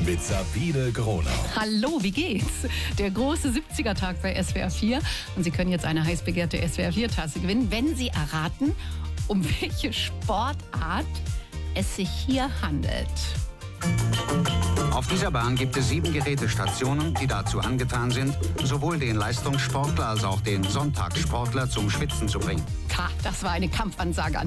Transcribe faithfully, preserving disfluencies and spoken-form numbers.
mit Sabine Gronau. Hallo, wie geht's? Der große siebziger-Tag bei S W R vier. Und Sie können jetzt eine heiß begehrte S W R vier Tasse gewinnen, wenn Sie erraten, um welche Sportart es sich hier handelt. Auf dieser Bahn gibt es sieben Gerätestationen, die dazu angetan sind, sowohl den Leistungssportler als auch den Sonntagssportler zum Schwitzen zu bringen. Ha, das war eine Kampfansage an